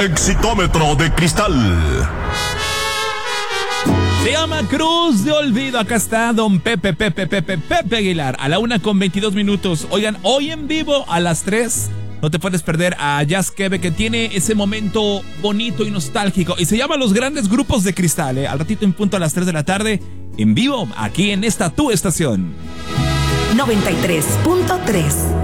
Exitómetro de cristal. Se llama Cruz de Olvido. Acá está don Pepe Aguilar. A la 1:22. Oigan, hoy en vivo a las 3. No te puedes perder a Jazz Kebe, que tiene ese momento bonito y nostálgico. Y se llama Los Grandes Grupos de Cristal. Al ratito en punto a las 3 de la tarde. En vivo, aquí en esta tu estación. 93.3